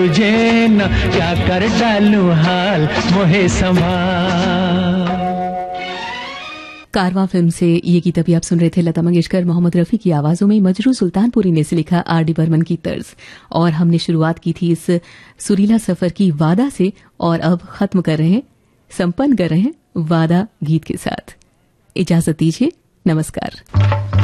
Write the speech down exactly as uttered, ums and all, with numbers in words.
तुझे न क्या कर डालूं हाल मोहे संभाल। कारवां फिल्म से ये गीत अभी आप सुन रहे थे लता मंगेशकर मोहम्मद रफी की आवाजों में। मजरू सुल्तानपुरी ने से लिखा आर डी बर्मन की तर्ज। और हमने शुरुआत की थी इस सुरीला सफर की वादा से, और अब खत्म कर रहे हैं, संपन्न कर रहे हैं वादा गीत के साथ। इजाजत दीजिए, नमस्कार।